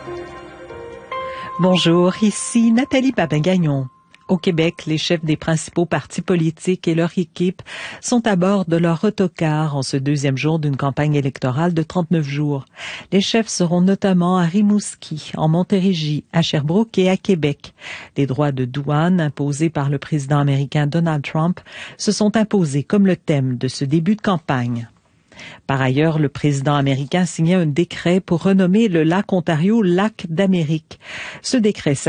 Bonjour, ici Nathalie Papin-Gagnon. Au Québec, les chefs des principaux partis politiques et leur équipe sont à bord de leur autocar en ce deuxième jour d'une campagne électorale de 39 jours. Les chefs seront notamment à Rimouski, en Montérégie, à Sherbrooke et à Québec. Les droits de douane imposés par le président américain Donald Trump se sont imposés comme le thème de ce début de campagne. Par ailleurs, le président américain signait un décret pour renommer le lac Ontario lac d'Amérique. Ce décret